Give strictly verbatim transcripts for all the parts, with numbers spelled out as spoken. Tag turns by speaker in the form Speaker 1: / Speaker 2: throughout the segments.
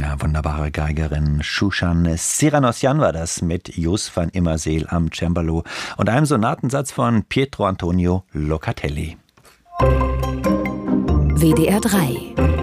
Speaker 1: Ja, wunderbare Geigerin Shushan Cyranosian war das mit Jos van Immerseel am Cembalo und einem Sonatensatz von Pietro Antonio Locatelli.
Speaker 2: W D R drei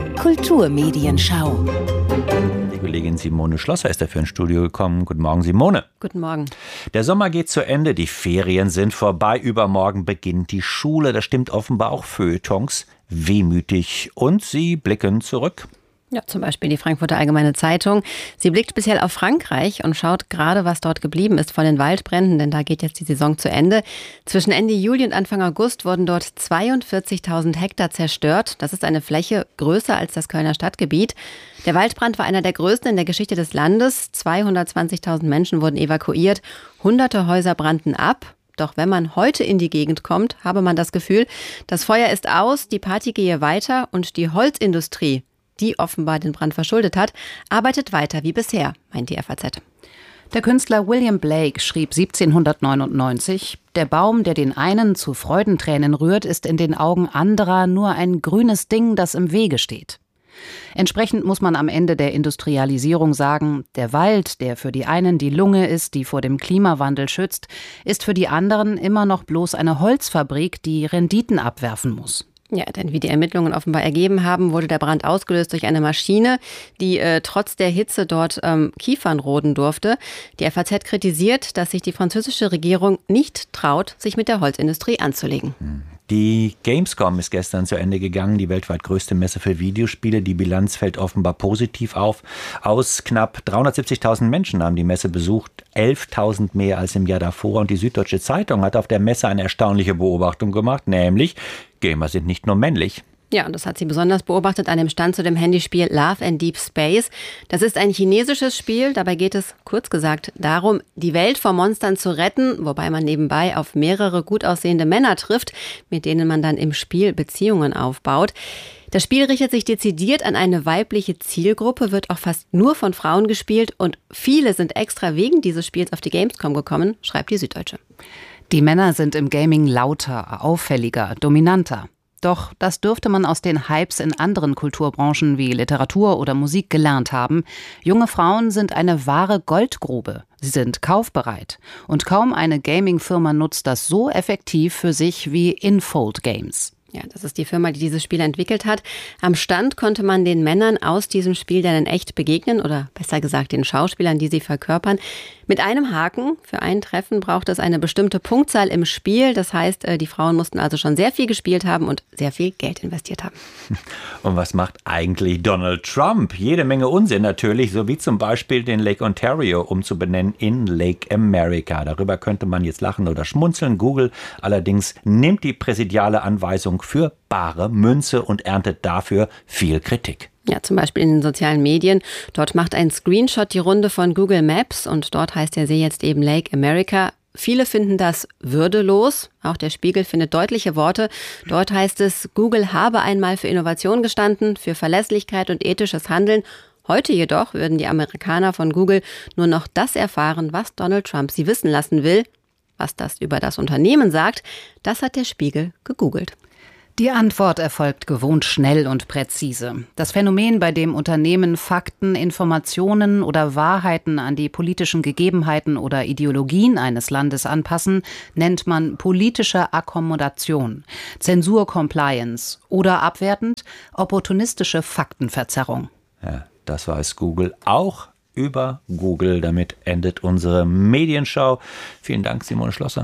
Speaker 2: Kulturmedienschau.
Speaker 1: Die Kollegin Simone Schlosser ist dafür ins Studio gekommen. Guten Morgen, Simone.
Speaker 3: Guten Morgen.
Speaker 1: Der Sommer geht zu Ende, die Ferien sind vorbei. Übermorgen beginnt die Schule. Das stimmt offenbar auch Feuilletons wehmütig. Und sie blicken zurück.
Speaker 3: Ja, zum Beispiel die Frankfurter Allgemeine Zeitung. Sie blickt speziell auf Frankreich und schaut gerade, was dort geblieben ist von den Waldbränden, denn da geht jetzt die Saison zu Ende. Zwischen Ende Juli und Anfang August wurden dort zweiundvierzigtausend Hektar zerstört. Das ist eine Fläche größer als das Kölner Stadtgebiet. Der Waldbrand war einer der größten in der Geschichte des Landes. zweihundertzwanzigtausend Menschen wurden evakuiert. Hunderte Häuser brannten ab. Doch wenn man heute in die Gegend kommt, habe man das Gefühl, das Feuer ist aus, die Party gehe weiter und die Holzindustrie, die offenbar den Brand verschuldet hat, arbeitet weiter wie bisher, meint die F A Z.
Speaker 4: Der Künstler William Blake schrieb siebzehnhundertneunundneunzig, der Baum, der den einen zu Freudentränen rührt, ist in den Augen anderer nur ein grünes Ding, das im Wege steht. Entsprechend muss man am Ende der Industrialisierung sagen, der Wald, der für die einen die Lunge ist, die vor dem Klimawandel schützt, ist für die anderen immer noch bloß eine Holzfabrik, die Renditen abwerfen muss.
Speaker 3: Ja, denn wie die Ermittlungen offenbar ergeben haben, wurde der Brand ausgelöst durch eine Maschine, die äh, trotz der Hitze dort ähm, Kiefern roden durfte. Die F A Z kritisiert, dass sich die französische Regierung nicht traut, sich mit der Holzindustrie anzulegen.
Speaker 1: Die Gamescom ist gestern zu Ende gegangen, die weltweit größte Messe für Videospiele. Die Bilanz fällt offenbar positiv auf. Aus knapp dreihundertsiebzigtausend Menschen haben die Messe besucht, elftausend mehr als im Jahr davor. Und die Süddeutsche Zeitung hat auf der Messe eine erstaunliche Beobachtung gemacht, nämlich Gamer sind nicht nur männlich.
Speaker 3: Ja, und das hat sie besonders beobachtet an dem Stand zu dem Handyspiel Love and Deep Space. Das ist ein chinesisches Spiel. Dabei geht es, kurz gesagt, darum, die Welt vor Monstern zu retten, wobei man nebenbei auf mehrere gut aussehende Männer trifft, mit denen man dann im Spiel Beziehungen aufbaut. Das Spiel richtet sich dezidiert an eine weibliche Zielgruppe, wird auch fast nur von Frauen gespielt und viele sind extra wegen dieses Spiels auf die Gamescom gekommen, schreibt die Süddeutsche.
Speaker 4: Die Männer sind im Gaming lauter, auffälliger, dominanter. Doch das dürfte man aus den Hypes in anderen Kulturbranchen wie Literatur oder Musik gelernt haben. Junge Frauen sind eine wahre Goldgrube. Sie sind kaufbereit. Und kaum eine Gaming-Firma nutzt das so effektiv für sich wie Infold Games.
Speaker 3: Ja, das ist die Firma, die dieses Spiel entwickelt hat. Am Stand konnte man den Männern aus diesem Spiel dann in echt begegnen oder besser gesagt den Schauspielern, die sie verkörpern. Mit einem Haken. Für ein Treffen braucht es eine bestimmte Punktzahl im Spiel. Das heißt, die Frauen mussten also schon sehr viel gespielt haben und sehr viel Geld investiert haben.
Speaker 1: Und was macht eigentlich Donald Trump? Jede Menge Unsinn natürlich, so wie zum Beispiel den Lake Ontario umzubenennen in Lake America. Darüber könnte man jetzt lachen oder schmunzeln. Google allerdings nimmt die präsidiale Anweisung für bare Münze und erntet dafür viel Kritik.
Speaker 3: Ja, zum Beispiel in den sozialen Medien. Dort macht ein Screenshot die Runde von Google Maps und dort heißt der See jetzt eben Lake America. Viele finden das würdelos. Auch der Spiegel findet deutliche Worte. Dort heißt es, Google habe einmal für Innovation gestanden, für Verlässlichkeit und ethisches Handeln. Heute jedoch würden die Amerikaner von Google nur noch das erfahren, was Donald Trump sie wissen lassen will. Was das über das Unternehmen sagt, das hat der Spiegel gegoogelt.
Speaker 4: Die Antwort erfolgt gewohnt schnell und präzise. Das Phänomen, bei dem Unternehmen Fakten, Informationen oder Wahrheiten an die politischen Gegebenheiten oder Ideologien eines Landes anpassen, nennt man politische Akkommodation, Zensur-Compliance oder abwertend opportunistische Faktenverzerrung.
Speaker 1: Ja, das weiß Google auch über Google. Damit endet unsere Medienschau. Vielen Dank, Simone Schlosser.